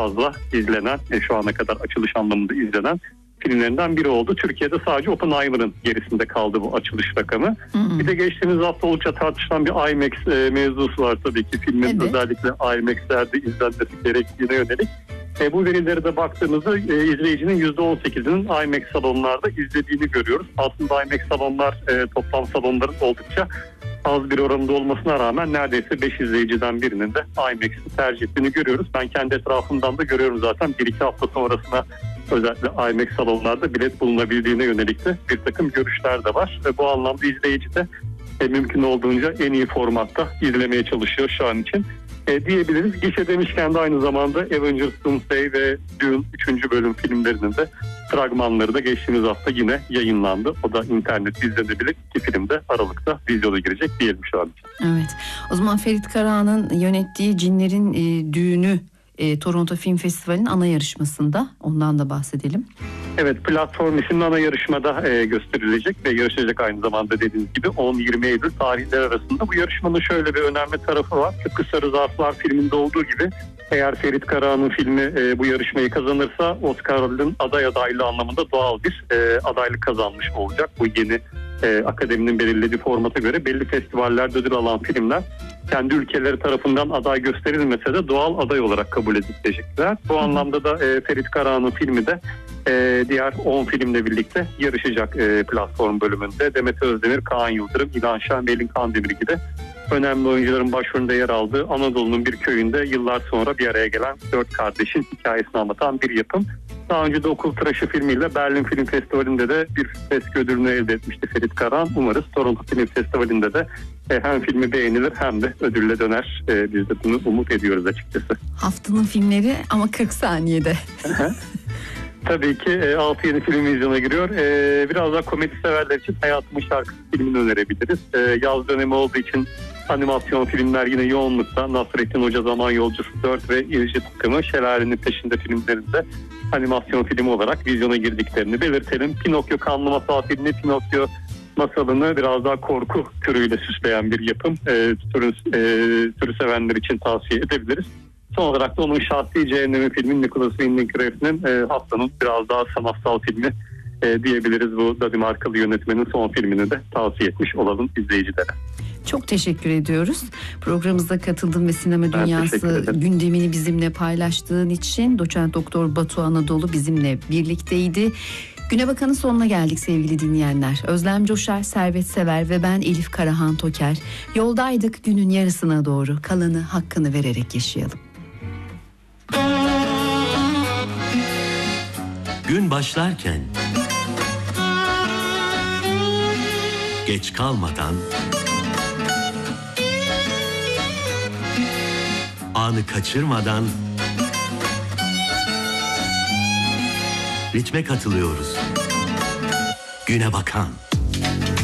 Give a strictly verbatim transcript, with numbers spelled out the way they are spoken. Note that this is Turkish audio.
fazla izlenen, e, şu ana kadar açılış anlamında izlenen filmlerinden biri oldu. Türkiye'de sadece Oppenheimer'ın gerisinde kaldı bu açılış rakamı. Hı hı. Bir de geçtiğimiz hafta oldukça tartışılan bir IMAX e, mevzusu var tabii ki. Filmin evet. özellikle IMAX'lerde izlenmesi gerektiğine yönelik. E, bu verilere de baktığımızda e, izleyicinin yüzde on sekizinin IMAX salonlarda izlediğini görüyoruz. Aslında IMAX salonlar e, toplam salonların oldukça az bir oranında olmasına rağmen neredeyse beş izleyiciden birinin de IMAX'i tercih ettiğini görüyoruz. Ben kendi etrafımdan da görüyorum zaten. bir iki hafta sonrasına özellikle IMAX salonlarda bilet bulunabildiğine yönelik de bir takım görüşler de var. Ve bu anlamda izleyici de e, mümkün olduğunca en iyi formatta izlemeye çalışıyor şu an için. E, diyebiliriz. Gişe demişken de aynı zamanda Avengers Doomsday ve Dune üçüncü bölüm filmlerinin de fragmanları da geçtiğimiz hafta yine yayınlandı. O da internet izlenebilir. İki film de Aralık'ta vizyona girecek diyelim şu an için. Evet. O zaman Ferit Karahan'ın yönettiği Cinlerin e, Düğünü e, Toronto Film Festivali'nin ana yarışmasında. Ondan da bahsedelim. Evet, Platform isimli ana yarışmada e, gösterilecek ve yarışacak aynı zamanda dediğiniz gibi on yirmi Eylül tarihleri arasında. Bu yarışmanın şöyle bir önemli tarafı var. Tıpkı Sarı Zarflar filminde olduğu gibi eğer Ferit Karahan'ın filmi e, bu yarışmayı kazanırsa Oscar'ın aday adaylığı anlamında doğal bir e, adaylık kazanmış olacak. Bu yeni e, akademinin belirlediği formata göre belli festivallerde ödül alan filmler kendi ülkeleri tarafından aday gösterilmese de doğal aday olarak kabul edilecekler. Bu anlamda da e, Ferit Karahan'ın filmi de e, diğer on filmle birlikte yarışacak e, platform bölümünde. Demet Özdemir, Kaan Yıldırım, İlhan Şen, Belin Kandemir gibi önemli oyuncuların başrolünde yer aldığı Anadolu'nun bir köyünde yıllar sonra bir araya gelen dört kardeşin hikayesini anlatan bir yapım. Daha önce de Okul Tıraşı filmiyle Berlin Film Festivali'nde de bir Festivali ödülünü elde etmişti Ferit Karahan. Umarız Toronto Film Festivali'nde de e, hem filmi beğenilir hem de ödülle döner. E, biz de bunu umut ediyoruz açıkçası. Haftanın filmleri ama kırk saniyede. Tabii ki e, altı yeni film vizyona giriyor. E, biraz daha komedi severler için Hayatımın Şarkısı filmini önerebiliriz. E, yaz dönemi olduğu için animasyon filmler yine yoğunlukta. Nasrettin Hoca Zaman Yolcusu dört ve İrci Takımı Şelalenin Peşinde filmlerinde animasyon filmi olarak vizyona girdiklerini belirtelim. Pinokyo Kanlı Masal filmi, Pinokyo masalını biraz daha korku türüyle süsleyen bir yapım. E, türü, e, türü sevenler için tavsiye edebiliriz. Son olarak da onun şahsi Cehennemi filmi Nicholas Winding Refn'in e, haftanın biraz daha sanatsal filmi e, diyebiliriz. Bu Danimarkalı yönetmenin son filmini de tavsiye etmiş olalım izleyicilere. Çok teşekkür ediyoruz. Programımıza katıldığın ve sinema dünyası gündemini bizimle paylaştığın için Doçent Doktor Batu Anadolu bizimle birlikteydi. Güne Bakan'ın sonuna geldik sevgili dinleyenler. Özlem Coşar, Servet Sever ve ben Elif Karahan Toker. Yoldaydık günün yarısına doğru. Kalanı hakkını vererek yaşayalım. Gün başlarken geç kalmadan anı kaçırmadan ritme katılıyoruz. Güne Bakan.